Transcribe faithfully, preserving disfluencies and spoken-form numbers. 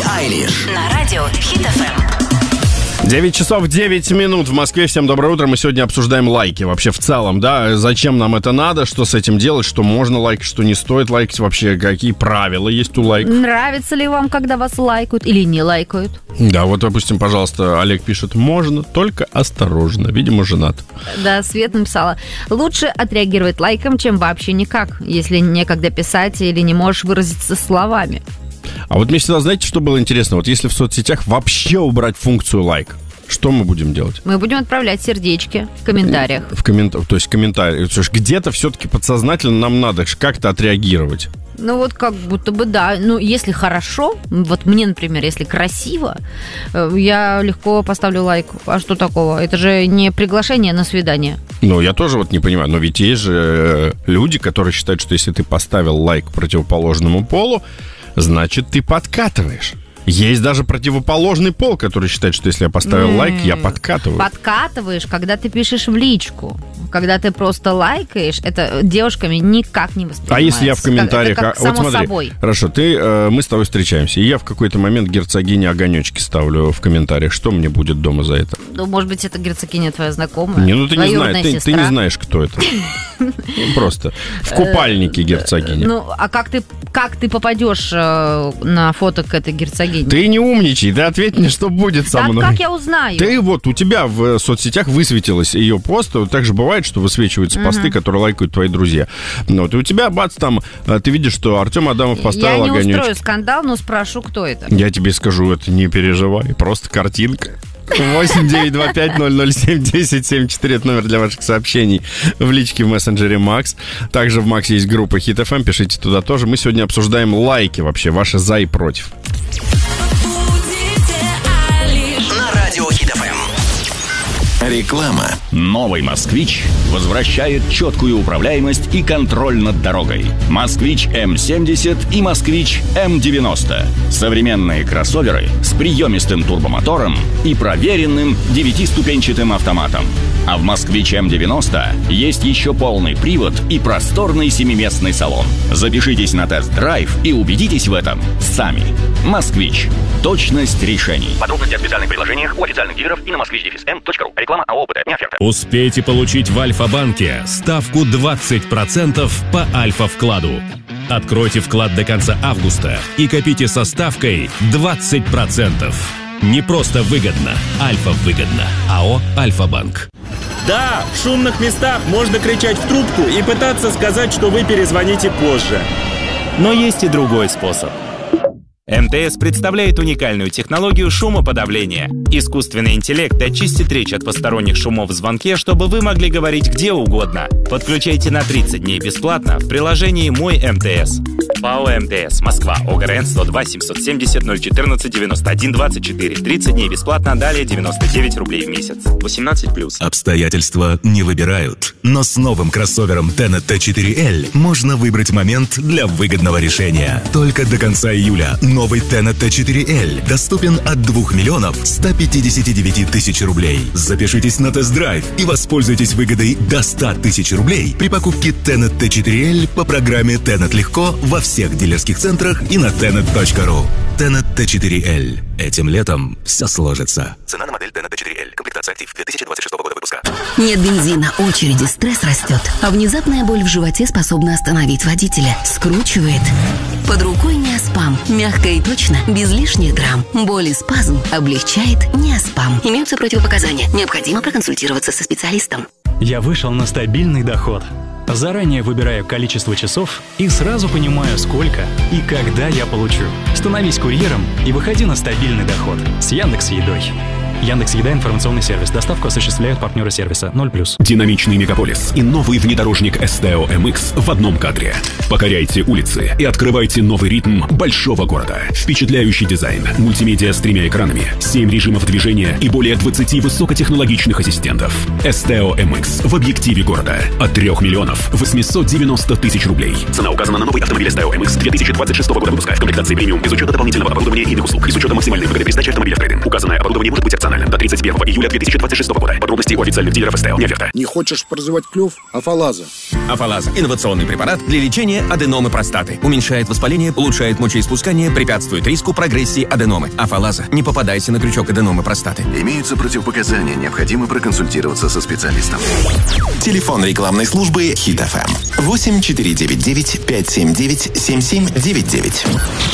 Айлиш на радио Хит эф эм. девять часов девять минут в Москве. Всем доброе утро. Мы сегодня обсуждаем лайки вообще в целом, да, зачем нам это надо, что с этим делать, что можно лайкать, что не стоит лайкать, вообще какие правила есть у лайков. Нравится ли вам, когда вас лайкают или не лайкают? Да, вот, допустим, пожалуйста, Олег пишет: можно, только осторожно, видимо, женат. Да, Свет написала: лучше отреагировать лайком, чем вообще никак, если некогда писать или не можешь выразиться словами. А вот мне всегда, знаете, что было интересно? Вот если в соцсетях вообще убрать функцию лайк, что мы будем делать? Мы будем отправлять сердечки в комментариях. В коммент... То есть комментарии. То есть где-то все-таки подсознательно нам надо как-то отреагировать. Ну вот как будто бы да. Ну если хорошо, вот мне, например, если красиво, я легко поставлю лайк. А что такого? Это же не приглашение на свидание. Ну я тоже вот не понимаю. Но ведь есть же люди, которые считают, что если ты поставил лайк противоположному полу, значит ты подкатываешь. Есть даже противоположный пол, который считает, что если я поставил mm. лайк, я подкатываю. Подкатываешь, когда ты пишешь в личку. Когда ты просто лайкаешь, это девушками никак не воспринимается. А если я в комментариях... Это как а, вот само смотри, собой. Хорошо, ты, э, мы с тобой встречаемся, и я в какой-то момент герцогине огонечки ставлю в комментариях. Что мне будет дома за это? Ну, может быть, это герцогиня твоя знакомая? Не, ну ты не знаешь, ты, ты не знаешь, кто это. Просто в купальнике герцогиня. Ну, а как ты, как ты попадешь на фото к этой герцогине? Ты не умничай, ты ответь мне, что будет со мной. Так как я узнаю? Ты вот, у тебя в соцсетях высветилась ее пост. Так же бывает, что высвечиваются uh-huh. посты, которые лайкают твои друзья. Ну, вот, и у тебя, бац, там, ты видишь, что Артем Адамов поставил огонечек. Я не устрою скандал, но спрошу, кто это. Я тебе скажу, это не переживай, просто картинка. восемь девять два пять ноль ноль семь десять семь четыре. Это номер для ваших сообщений в личке в мессенджере Макс. Также в Макс есть группа Хит эф эм, пишите туда тоже. Мы сегодня обсуждаем лайки вообще, ваши за и против. На радио Хит эф эм. Реклама. Новый «Москвич» возвращает четкую управляемость и контроль над дорогой. «Москвич эм семьдесят» и «Москвич эм девяносто». Современные кроссоверы с приемистым турбомотором и проверенным девятиступенчатым автоматом. А в «Москвич эм девяносто» есть еще полный привод и просторный семиместный салон. Запишитесь на тест-драйв и убедитесь в этом сами. «Москвич». Точность решений. Подробности о специальных предложениях у официальных дилеров и на москвич эм точка ру. Реклама АО ОПТ. Не оферта. Успейте получить в Альфа-банке ставку двадцать процентов по Альфа-вкладу. Откройте вклад до конца августа и копите со ставкой двадцать процентов. Не просто выгодно, Альфа-выгодно. АО «Альфа-банк». Да, в шумных местах можно кричать в трубку и пытаться сказать, что вы перезвоните позже. Но есть и другой способ. эм тэ эс представляет уникальную технологию шумоподавления. Искусственный интеллект очистит речь от посторонних шумов в звонке, чтобы вы могли говорить где угодно. Подключайте на тридцать дней бесплатно в приложении «Мой эм тэ эс». ПАО эм тэ эс, Москва, ОГРН сто два семьсот семьдесят ноль четырнадцать девяносто один двадцать четыре. тридцать дней бесплатно, далее девяносто девять рублей в месяц. восемнадцать плюс. Обстоятельства не выбирают, но с новым кроссовером Tenet ти четыре эл можно выбрать момент для выгодного решения. Только до конца июля новый Tenet ти четыре эл доступен от двух миллионов ста пятидесяти девяти тысяч рублей. Запишитесь на тест-драйв и воспользуйтесь выгодой до ста тысяч рублей при покупке Tenet ти четыре эл по программе Tenet Легко во всех дилерских центрах и на tenet точка ру. Tenet ти четыре эл. Этим летом все сложится. Цена на модель Tenet ти четыре эл. Комплектация актив две тысячи двадцать шестого года выпуска. Нет бензина, очереди, стресс растет. А внезапная боль в животе способна остановить водителя. Скручивает. Под рукой Неоспам. Мягко и точно, без лишних драм. Боль и спазм облегчает Неоспам. Имеются противопоказания. Необходимо проконсультироваться со специалистом. Я вышел на стабильный доход. Заранее выбираю количество часов и сразу понимаю, сколько и когда я получу. Становись курьером и выходи на стабильный доход с Яндекс.Едой. Яндекс.Еда — информационный сервис. Доставку осуществляют партнеры сервиса ноль плюс. Динамичный мегаполис и новый внедорожник эс тэ о эм икс в одном кадре. Покоряйте улицы и открывайте новый ритм большого города. Впечатляющий дизайн, мультимедиа с тремя экранами, семь режимов движения и более двадцати высокотехнологичных ассистентов. эс тэ о эм икс в объективе города от трёх миллионов восемьсот девяносто тысяч рублей. Цена указана на новый автомобиль эс тэ о эм икс две тысячи двадцать шестого года выпуска в комплектации премиум без учета дополнительного оборудования и иных услуг и с учетом максимальной выгоды при сдаче автомобиля в трейд-ин. Указанное оборудование может быть опциональным. опционально. До тридцать первого июля две тысячи двадцать шестого года. Подробности у официальных дилеров СТО. Не оферта. Не хочешь прозевать клюв? Афалаза. Афалаза – инновационный препарат для лечения аденомы простаты. Уменьшает воспаление, улучшает мочеиспускание, препятствует риску прогрессии аденомы. Афалаза. Не попадайся на крючок аденомы простаты. Имеются противопоказания. Необходимо проконсультироваться со специалистом. Телефон рекламной службы Хит эф эм восемь четыре девять девять пять семь девять семь семь девять девять.